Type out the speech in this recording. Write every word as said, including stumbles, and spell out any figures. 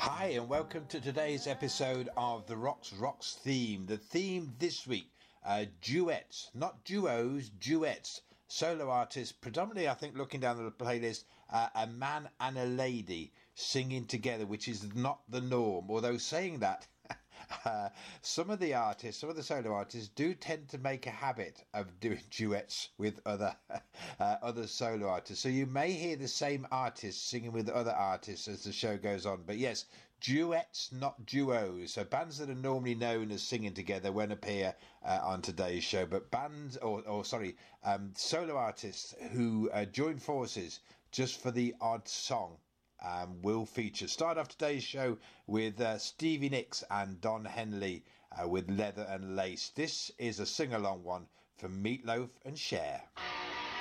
Hi and welcome to today's episode of the Rocks Rocks theme. The theme this week, uh, duets, not duos, duets. Solo artists, predominantly I think looking down the playlist, uh, a man and a lady singing together, which is not the norm. Although saying that, uh, some of the artists, some of the solo artists do tend to make a habit of doing duets with other uh, other solo artists. So you may hear the same artist singing with other artists as the show goes on. But yes, duets, not duos. So bands that are normally known as singing together won't appear uh, on today's show. But bands, or, or sorry, um, solo artists who uh, join forces just for the odd song um, will feature. Start off today's show with uh, Stevie Nicks and Don Henley uh, with Leather and Lace. This is a sing-along one from Meatloaf and Cher.